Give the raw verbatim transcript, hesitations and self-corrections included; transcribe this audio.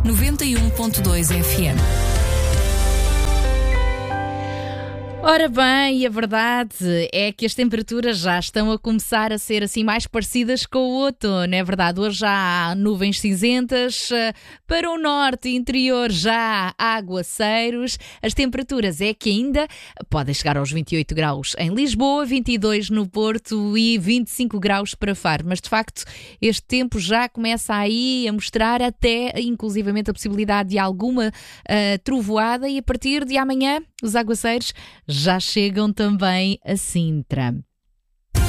noventa e um ponto dois F M. Ora bem, a verdade é que as temperaturas já estão a começar a ser assim mais parecidas com o outono, é verdade. Hoje já há nuvens cinzentas, para o norte e interior já há aguaceiros. As temperaturas é que ainda podem chegar aos vinte e oito graus em Lisboa, vinte e dois no Porto e vinte e cinco graus para Faro. Mas de facto este tempo já começa aí a mostrar até inclusivamente a possibilidade de alguma uh, trovoada, e a partir de amanhã os aguaceiros já chegam também a Sintra.